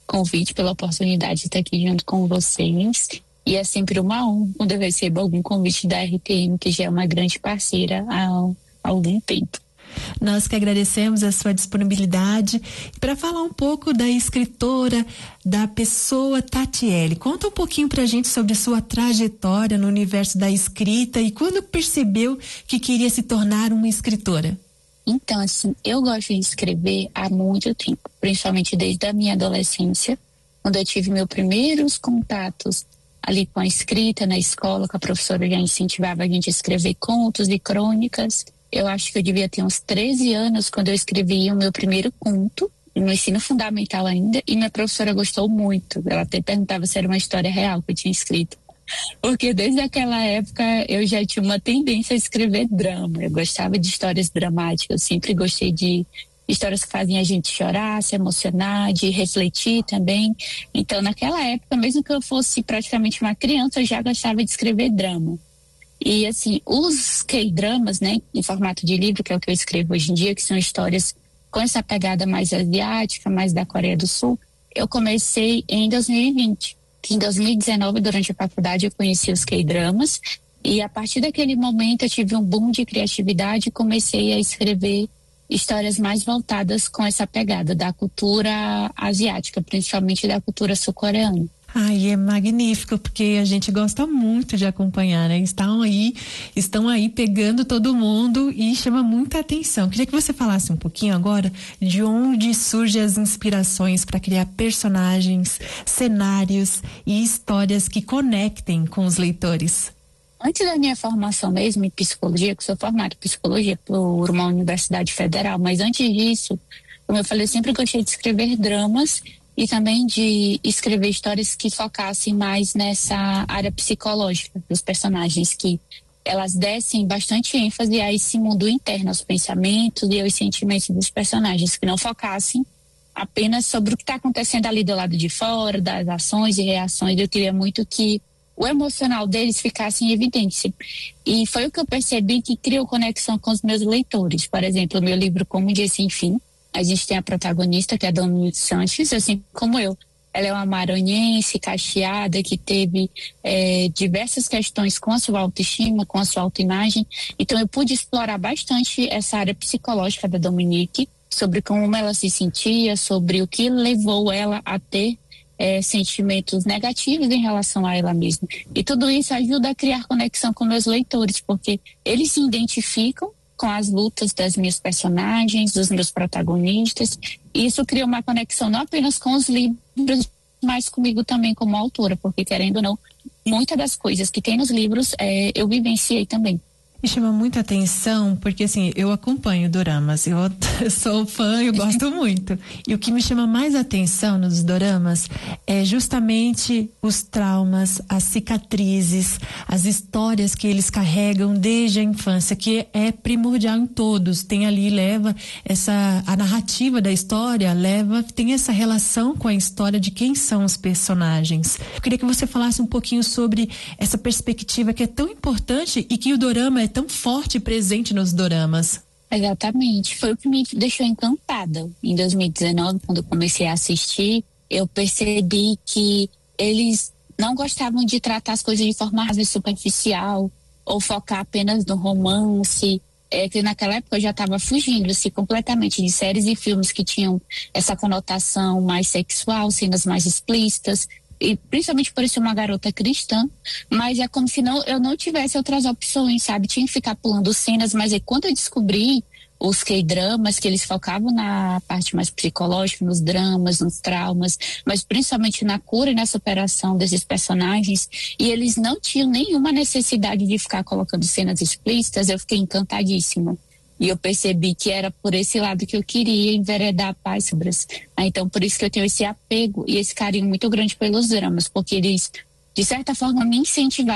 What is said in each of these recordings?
convite, pela oportunidade de estar aqui junto com vocês. E é sempre uma honra quando eu recebo algum convite da RTM, que já é uma grande parceira há algum tempo. Nós que agradecemos a sua disponibilidade. Para falar um pouco da escritora, da pessoa Tatiele, conta um pouquinho pra gente sobre a sua trajetória no universo da escrita e quando percebeu que queria se tornar uma escritora. Então, assim, eu gosto de escrever há muito tempo, principalmente desde a minha adolescência, quando eu tive meus primeiros contatos ali com a escrita na escola, que a professora já incentivava a gente a escrever contos e crônicas. Eu acho que eu devia ter uns 13 anos quando eu escrevi o meu primeiro conto, no ensino fundamental ainda, e minha professora gostou muito. Ela até perguntava se era uma história real que eu tinha escrito. Porque desde aquela época eu já tinha uma tendência a escrever drama. Eu gostava de histórias dramáticas, eu sempre gostei de histórias que fazem a gente chorar, se emocionar, de refletir também. Então, naquela época, mesmo que eu fosse praticamente uma criança, eu já gostava de escrever drama. E, assim, os K-dramas, né, em formato de livro, que é o que eu escrevo hoje em dia, que são histórias com essa pegada mais asiática, mais da Coreia do Sul, eu comecei em 2020. Em 2019, durante a faculdade, eu conheci os K-dramas e, a partir daquele momento, eu tive um boom de criatividade e comecei a escrever histórias mais voltadas com essa pegada da cultura asiática, principalmente da cultura sul-coreana. Ai, é magnífico, porque a gente gosta muito de acompanhar, né? Estão aí pegando todo mundo e chama muita atenção. Queria que você falasse um pouquinho agora de onde surgem as inspirações para criar personagens, cenários e histórias que conectem com os leitores. Antes da minha formação mesmo em psicologia, que sou formada em psicologia por uma universidade federal, mas antes disso, como eu falei, eu sempre gostei de escrever dramas e também de escrever histórias que focassem mais nessa área psicológica dos personagens, que elas dessem bastante ênfase a esse mundo interno, aos pensamentos e aos sentimentos dos personagens, que não focassem apenas sobre o que está acontecendo ali do lado de fora, das ações e reações. Eu queria muito que o emocional deles ficasse em evidência. E foi o que eu percebi que criou conexão com os meus leitores. Por exemplo, o meu livro Como um Dia Sem Fim, a gente tem a protagonista, que é a Dominique Sanches, assim como eu. Ela é uma maranhense, cacheada, que teve diversas questões com a sua autoestima, com a sua autoimagem. Então eu pude explorar bastante essa área psicológica da Dominique, sobre como ela se sentia, sobre o que levou ela a ter sentimentos negativos em relação a ela mesma. E tudo isso ajuda a criar conexão com meus leitores, porque eles se identificam com as lutas das minhas personagens, dos meus protagonistas, e isso cria uma conexão não apenas com os livros, mas comigo também como autora, porque, querendo ou não, muitas das coisas que tem nos livros eu vivenciei também. Me chama muita atenção, porque assim, eu acompanho doramas, eu sou fã, eu gosto muito. E o que me chama mais atenção nos doramas é justamente os traumas, as cicatrizes, as histórias que eles carregam desde a infância, que é primordial em todos. Tem ali, a narrativa da história, tem essa relação com a história de quem são os personagens. Eu queria que você falasse um pouquinho sobre essa perspectiva que é tão importante e que o dorama é tão forte e presente nos doramas. Exatamente, foi o que me deixou encantada. Em 2019, quando eu comecei a assistir, eu percebi que eles não gostavam de tratar as coisas de forma às vezes superficial ou focar apenas no romance. Que naquela época eu já estava fugindo assim, completamente de séries e filmes que tinham essa conotação mais sexual, cenas mais explícitas, e principalmente por ser uma garota cristã, mas é como se eu não tivesse outras opções, sabe? Tinha que ficar pulando cenas, mas aí quando eu descobri os K-dramas, que eles focavam na parte mais psicológica, nos dramas, nos traumas, mas principalmente na cura e na superação desses personagens, e eles não tinham nenhuma necessidade de ficar colocando cenas explícitas, eu fiquei encantadíssima. E eu percebi que era por esse lado que eu queria enveredar a paz sobre isso. Então, por isso que eu tenho esse apego e esse carinho muito grande pelos dramas, porque eles, de certa forma, me incentivaram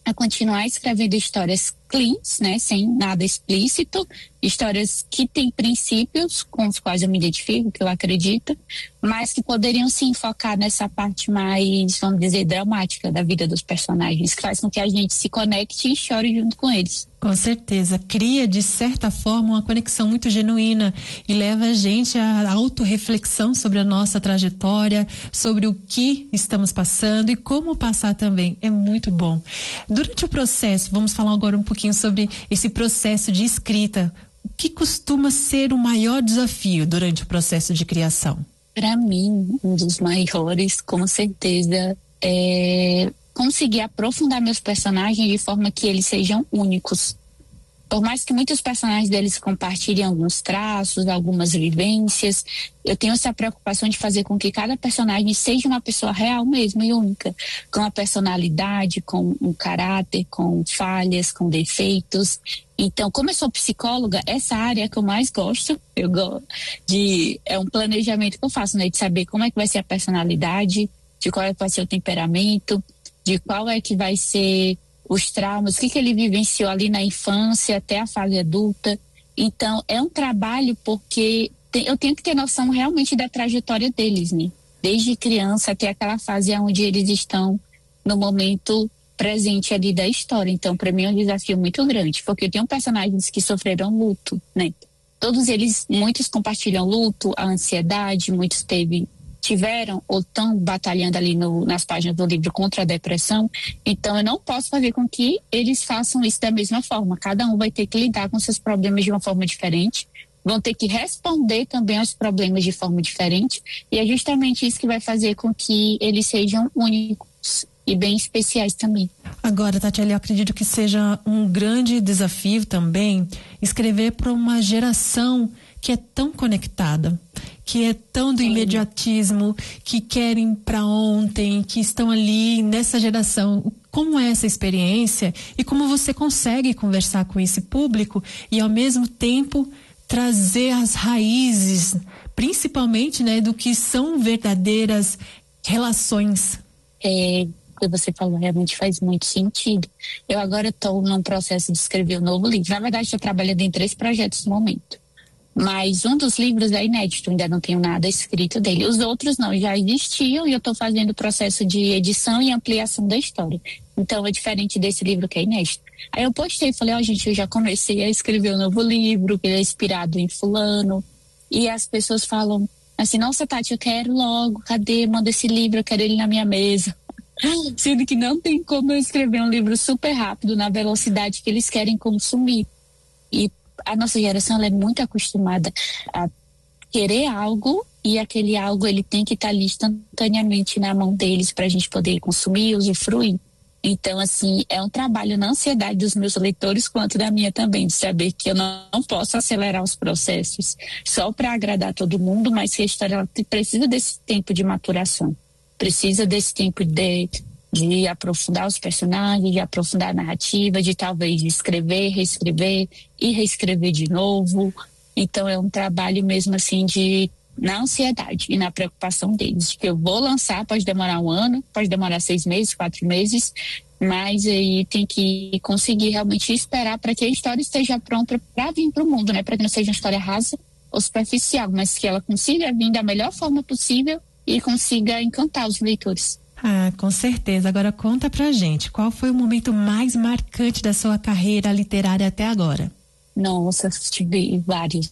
a continuar escrevendo histórias cleans, né, sem nada explícito, histórias que têm princípios com os quais eu me identifico, que eu acredito, mas que poderiam sim focar nessa parte mais, vamos dizer, dramática da vida dos personagens, que faz com que a gente se conecte e chore junto com eles. Com certeza, cria de certa forma uma conexão muito genuína e leva a gente à autorreflexão sobre a nossa trajetória, sobre o que estamos passando e como passar também. É muito bom. Durante o processo, vamos falar agora um pouquinho sobre esse processo de escrita. O que costuma ser o maior desafio durante o processo de criação? Para mim, um dos maiores, com certeza, é conseguir aprofundar meus personagens de forma que eles sejam únicos. Por mais que muitos personagens deles compartilhem alguns traços, algumas vivências, eu tenho essa preocupação de fazer com que cada personagem seja uma pessoa real mesmo e única, com uma personalidade, com um caráter, com falhas, com defeitos. Então, como eu sou psicóloga, essa área que eu mais gosto, é um planejamento que eu faço, né, de saber como é que vai ser a personalidade, de qual é que vai ser o temperamento, de qual é que vai ser os traumas, o que ele vivenciou ali na infância até a fase adulta. Então, é um trabalho porque eu tenho que ter noção realmente da trajetória deles, né? Desde criança até aquela fase onde eles estão no momento presente ali da história. Então, para mim é um desafio muito grande, porque eu tenho personagens que sofreram luto, né? Todos eles, muitos compartilham luto, a ansiedade, muitos tiveram ou estão batalhando ali nas páginas do livro contra a depressão. Então eu não posso fazer com que eles façam isso da mesma forma. Cada um vai ter que lidar com seus problemas de uma forma diferente, vão ter que responder também aos problemas de forma diferente, e é justamente isso que vai fazer com que eles sejam únicos e bem especiais também. Agora, Tatiele, eu acredito que seja um grande desafio também escrever para uma geração que é tão conectada, que é tão do imediatismo, que querem para ontem, que estão ali nessa geração. Como é essa experiência e como você consegue conversar com esse público e ao mesmo tempo trazer as raízes, principalmente, né, do que são verdadeiras relações? O que você falou realmente faz muito sentido. Eu agora estou num processo de escrever um novo livro. Na verdade, estou trabalhando em 3 projetos no momento. Mas um dos livros é inédito, ainda não tenho nada escrito dele. Os outros não, já existiam e eu estou fazendo o processo de edição e ampliação da história. Então é diferente desse livro que é inédito. Aí eu postei e falei, gente, eu já comecei a escrever um novo livro, que ele é inspirado em fulano. E as pessoas falam assim, nossa, Tati, eu quero logo, cadê? Manda esse livro, eu quero ele na minha mesa. Sendo que não tem como eu escrever um livro super rápido, na velocidade que eles querem consumir. E a nossa geração ela é muito acostumada a querer algo e aquele algo ele tem que estar ali instantaneamente na mão deles para a gente poder consumir, usufruir. Então, assim, é um trabalho na ansiedade dos meus leitores quanto da minha também, de saber que eu não posso acelerar os processos só para agradar todo mundo, mas que a história ela precisa desse tempo de maturação, precisa desse tempo de aprofundar os personagens, de aprofundar a narrativa, de talvez escrever, reescrever e reescrever de novo. Então é um trabalho mesmo assim na ansiedade e na preocupação deles, que eu vou lançar, pode demorar 1 ano, pode demorar 6 meses, 4 meses, mas aí tem que conseguir realmente esperar para que a história esteja pronta para vir para o mundo, né? Para que não seja uma história rasa ou superficial, mas que ela consiga vir da melhor forma possível e consiga encantar os leitores. Com certeza. Agora conta pra gente, qual foi o momento mais marcante da sua carreira literária até agora? Nossa, tive vários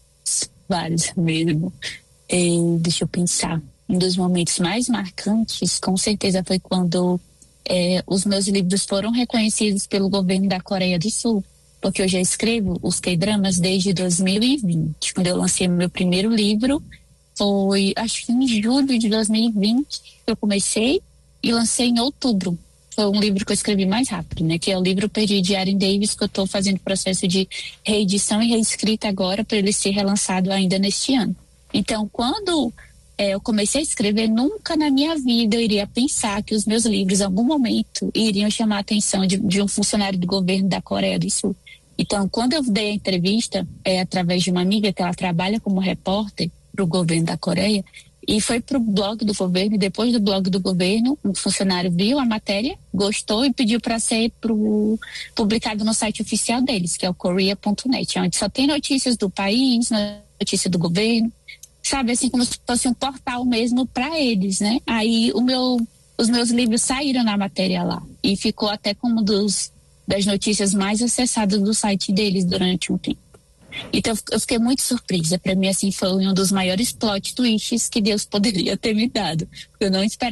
mesmo. Deixa eu pensar. Um dos momentos mais marcantes, com certeza, foi quando os meus livros foram reconhecidos pelo governo da Coreia do Sul, porque eu já escrevo os K-dramas desde 2020. Quando eu lancei meu primeiro livro, foi, acho que em julho de 2020 eu comecei e lancei em outubro. Foi um livro que eu escrevi mais rápido, né? Que é o livro Perdi de Erin Davis, que eu estou fazendo processo de reedição e reescrita agora para ele ser relançado ainda neste ano. Então, quando eu comecei a escrever, nunca na minha vida eu iria pensar que os meus livros, em algum momento, iriam chamar a atenção de um funcionário do governo da Coreia do Sul. Então, quando eu dei a entrevista, através de uma amiga que ela trabalha como repórter para o governo da Coreia, E foi pro blog do governo, e depois do blog do governo, um funcionário viu a matéria, gostou e pediu para ser publicado no site oficial deles, que é o korea.net, onde só tem notícias do país, notícia do governo, sabe, assim como se fosse um portal mesmo para eles, né? Aí os meus livros saíram na matéria lá e ficou até como das notícias mais acessadas do site deles durante um tempo. Então eu fiquei muito surpresa. Para mim, assim, foi um dos maiores plot twists que Deus poderia ter me dado. Eu não esperava